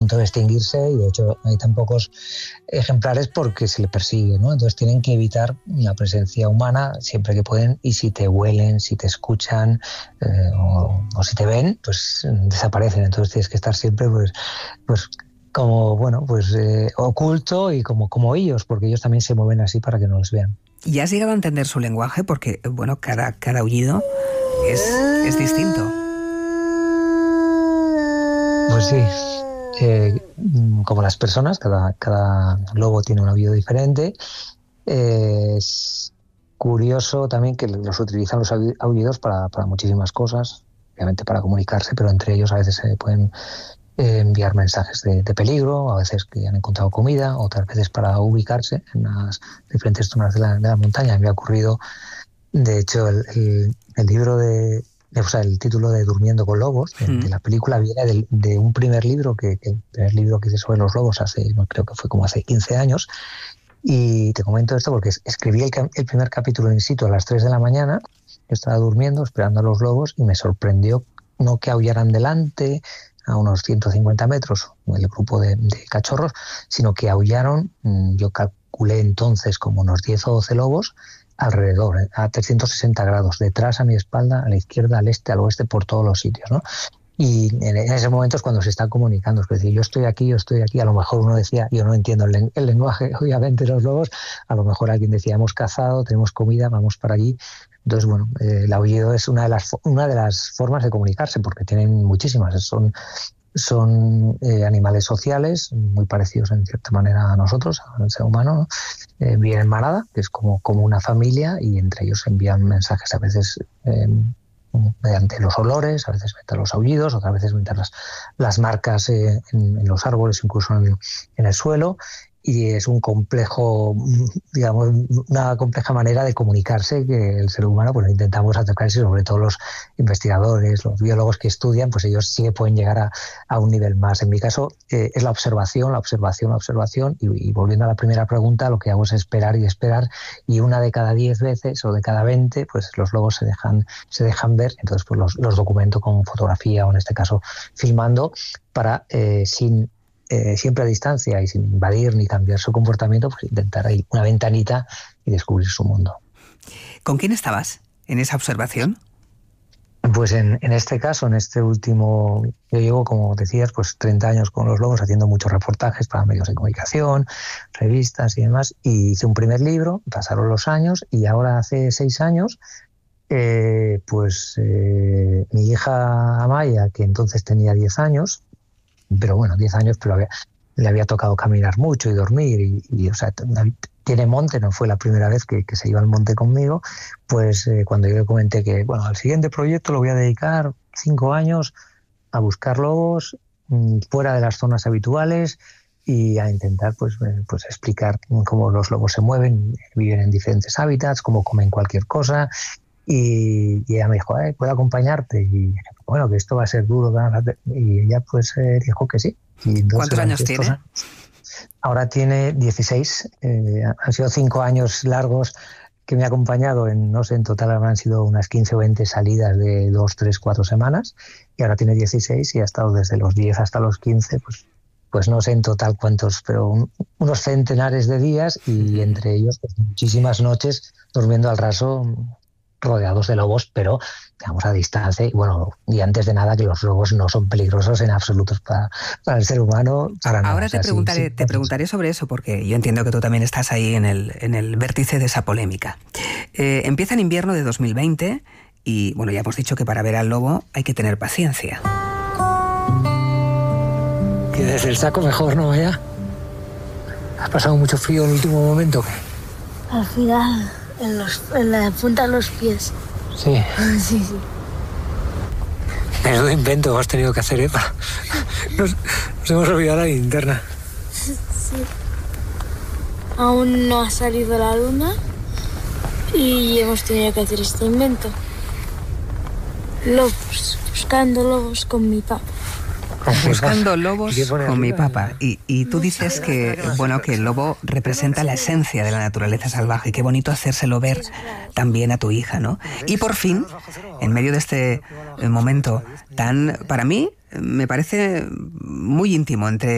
punto de extinguirse y de hecho hay tan pocos ejemplares porque se le persigue, ¿no? Entonces tienen que evitar la presencia humana siempre que pueden, y si te huelen, si te escuchan o si te ven, pues desaparecen. Entonces tienes que estar siempre pues como, bueno, pues oculto y como ellos, porque ellos también se mueven así para que no los vean. ¿Y has llegado a entender su lenguaje? Porque, bueno, cada aullido es distinto. Pues sí, como las personas, cada lobo tiene un aullido diferente. Es curioso también que los utilizan los aullidos para muchísimas cosas, obviamente para comunicarse, pero entre ellos a veces se pueden enviar mensajes de peligro, a veces que han encontrado comida, otras veces para ubicarse en las diferentes zonas de la montaña. Me ha ocurrido, de hecho, el libro el título de Durmiendo con Lobos, de la película, viene de un primer libro el primer libro que hice sobre los lobos creo que fue como hace 15 años. Y te comento esto porque escribí el primer capítulo in situ a las 3 de la mañana. Yo estaba durmiendo, esperando a los lobos, y me sorprendió no que aullaran delante, a unos 150 metros, el grupo de cachorros, sino que aullaron, yo calculé entonces como unos 10 o 12 lobos, alrededor, a 360 grados, detrás, a mi espalda, a la izquierda, al este, al oeste, por todos los sitios, ¿no? Y en ese momento es cuando se está comunicando, es decir, yo estoy aquí, a lo mejor uno decía, yo no entiendo el lenguaje, obviamente, de los lobos, a lo mejor alguien decía, hemos cazado, tenemos comida, vamos para allí. Entonces, bueno, el aullido es una de las formas de comunicarse, porque tienen muchísimas, son animales sociales, muy parecidos en cierta manera a nosotros, al ser humano, ¿no? Viven en manada, que es como una familia, y entre ellos envían mensajes a veces mediante los olores, a veces mediante los aullidos, otras veces mediante las marcas en los árboles, incluso en el suelo. Y es un complejo, digamos, una compleja manera de comunicarse que el ser humano, pues intentamos acercarse, sobre todo los investigadores, los biólogos que estudian, pues ellos sí que pueden llegar a un nivel más. En mi caso es la observación, y volviendo a la primera pregunta, lo que hago es esperar, y una de cada 10 veces o de cada 20, pues los lobos se dejan ver. Entonces pues los documento con fotografía, o en este caso filmando, para siempre a distancia y sin invadir ni cambiar su comportamiento, pues intentar ahí una ventanita y descubrir su mundo. ¿Con quién estabas en esa observación? Pues en este caso, en este último, yo llevo, como decías, pues 30 años con los lobos, haciendo muchos reportajes para medios de comunicación, revistas y demás, y hice un primer libro, pasaron los años, y ahora hace 6 años, mi hija Amaya, que entonces tenía 10 años, pero bueno, 10 años, pero le había tocado caminar mucho y dormir, y o sea, tiene monte, no fue la primera vez que se iba al monte conmigo, pues cuando yo le comenté que, bueno, al siguiente proyecto lo voy a dedicar 5 años a buscar lobos fuera de las zonas habituales y a intentar pues explicar cómo los lobos se mueven, viven en diferentes hábitats, cómo comen cualquier cosa. Y ella me dijo, ¿puedo acompañarte? Y dije, bueno, que esto va a ser duro. Y ella pues dijo que sí. Y entonces, ¿cuántos años tiene? Ahora tiene 16. Han sido 5 años largos que me ha acompañado. No sé, en total habrán sido unas 15 o 20 salidas de 2, 3, 4 semanas. Y ahora tiene 16 y ha estado desde los 10 hasta los 15, pues no sé en total cuántos, pero unos centenares de días, y entre ellos pues muchísimas noches durmiendo al raso, rodeados de lobos, pero digamos a distancia. Y bueno, y antes de nada, que los lobos no son peligrosos en absoluto para el ser humano, para nada. Ahora te preguntaré sobre eso, porque yo entiendo que tú también estás ahí en el vértice de esa polémica. Empieza en invierno de 2020 y bueno, ya hemos dicho que para ver al lobo hay que tener paciencia. Que desde el saco mejor, ¿no, Maya? ¿Has pasado mucho frío en el último momento? Al final, en la punta de los pies. Sí. Sí. Menudo invento has tenido que hacer, Eva. Nos hemos olvidado la linterna. Sí. Aún no ha salido la luna y hemos tenido que hacer este invento. Lobos, buscando lobos con mi papá. Buscando lobos con mi papá. Y tú dices que, bueno, que el lobo representa la esencia de la naturaleza salvaje. Qué bonito hacérselo ver también a tu hija, ¿no? Y por fin, en medio de este momento tan, para mí, me parece muy íntimo entre